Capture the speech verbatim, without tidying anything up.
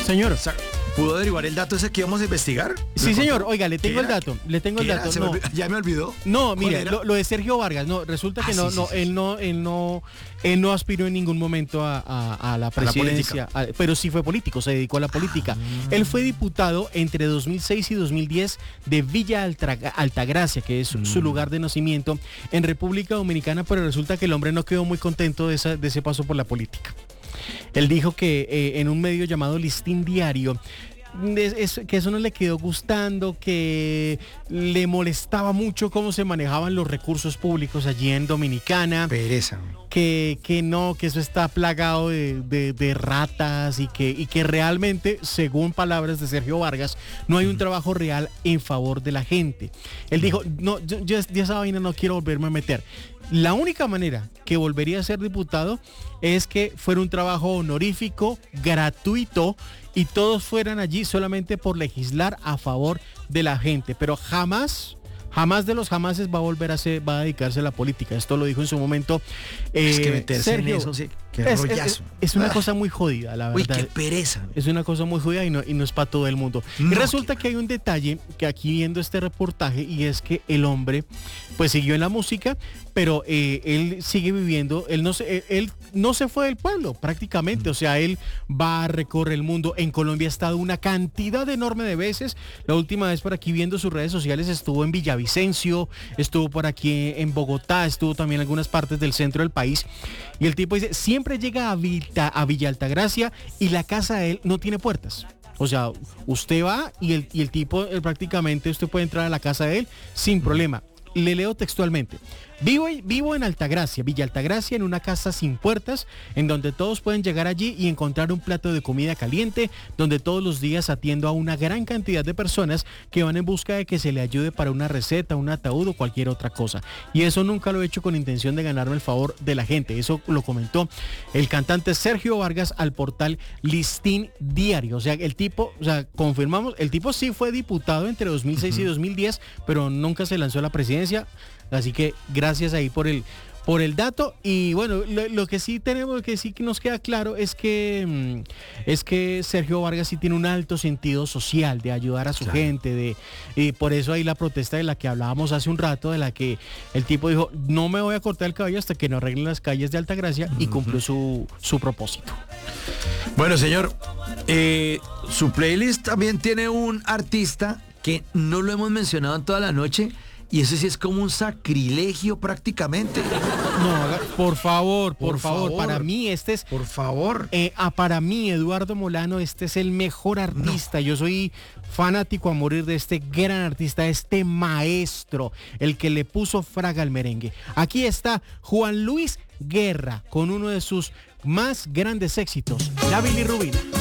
Señor. ¿Pudo derivar el dato ese que íbamos a investigar? Sí, señor. Oiga, le tengo el dato. Le tengo el dato. No. Me, ya me olvidó. No, mire, lo, lo de Sergio Vargas, no, resulta que ah, no, sí, no, sí, él sí. no, él no, él no aspiró en ningún momento a, a, a la presidencia, a la a, pero sí fue político, se dedicó a la política. Ah. Él fue diputado entre dos mil seis y dos mil diez de Villa Altra, Altagracia, que es mm. su lugar de nacimiento, en República Dominicana, pero resulta que el hombre no quedó muy contento de, esa, de ese paso por la política. Él dijo que eh, en un medio llamado Listín Diario, Es, es, que eso no le quedó gustando, que le molestaba mucho cómo se manejaban los recursos públicos allí en Dominicana. Pereza. Que, que no, que eso está plagado de, de, de ratas y que, y que realmente, según palabras de Sergio Vargas, no hay un trabajo real en favor de la gente. Él dijo, no, yo, yo, yo esa vaina no quiero volverme a meter. La única manera que volvería a ser diputado es que fuera un trabajo honorífico, gratuito, y todos fueran allí solamente por legislar a favor de la gente, pero jamás, jamás de los jamases va a volver a ser, va a dedicarse a la política. Esto lo dijo en su momento eh, es que meterse Sergio. En eso, sí, qué es, rollazo. Es, es una ah. cosa muy jodida, la verdad. Uy, qué pereza. Es una cosa muy jodida y no, y no es para todo el mundo. No, y resulta que hay un detalle que aquí viendo este reportaje, y es que el hombre pues siguió en la música, pero eh, él sigue viviendo, él no se, él, él no se fue del pueblo prácticamente, mm. o sea, él va a recorrer el mundo. En Colombia ha estado una cantidad enorme de veces. La última vez por aquí viendo sus redes sociales estuvo en Villavicencio, estuvo por aquí en Bogotá, estuvo también en algunas partes del centro del país. Y el tipo dice, siempre llega a Villa, a Villa Altagracia y la casa de él no tiene puertas. O sea, usted va y el, y el tipo él, prácticamente usted puede entrar a la casa de él sin problema. Le leo textualmente. Vivo, vivo en Altagracia, Villa Altagracia, en una casa sin puertas, en donde todos pueden llegar allí y encontrar un plato de comida caliente, donde todos los días atiendo a una gran cantidad de personas que van en busca de que se le ayude para una receta, un ataúd o cualquier otra cosa. Y eso nunca lo he hecho con intención de ganarme el favor de la gente. Eso lo comentó el cantante Sergio Vargas al portal Listín Diario. O sea, el tipo, o sea, confirmamos, el tipo sí fue diputado entre dos mil seis uh-huh. y dos mil diez, pero nunca se lanzó a la presidencia. Así que gracias ahí por el por el dato. Y bueno, lo, lo que sí tenemos, que sí que nos queda claro es que es que Sergio Vargas sí tiene un alto sentido social de ayudar a su claro. gente, de y por eso hay la protesta de la que hablábamos hace un rato, de la que el tipo dijo, no me voy a cortar el cabello hasta que no arreglen las calles de Altagracia, uh-huh. y cumplió su, su propósito. Bueno, señor, eh, su playlist también tiene un artista que no lo hemos mencionado en toda la noche. Y eso sí es como un sacrilegio prácticamente. No, por favor, por, por favor, favor, para mí este es... Por favor. Eh, ah, para mí, Eduardo Molano, este es el mejor artista. No. Yo soy fanático a morir de este gran artista, este maestro, el que le puso fraga al merengue. Aquí está Juan Luis Guerra con uno de sus más grandes éxitos, La Bilirrubina.